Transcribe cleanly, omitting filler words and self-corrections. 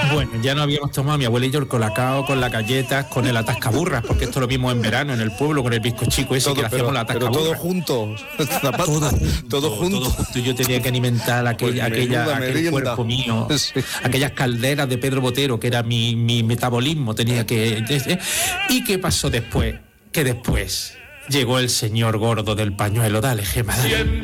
Bueno, ya no habíamos tomado mi abuela y yo el colacao con las galletas, con el atascaburras, porque esto lo vimos en verano en el pueblo con el bizcochico ese que le hacíamos la atascaburra. Pero todo junto, todo junto. Yo tenía que alimentar aquel cuerpo mío, sí. Aquellas calderas de Pedro Botero, que era mi metabolismo, tenía que... ¿Y qué pasó después? Que después llegó el señor gordo del pañuelo. Dale, Gema, dale.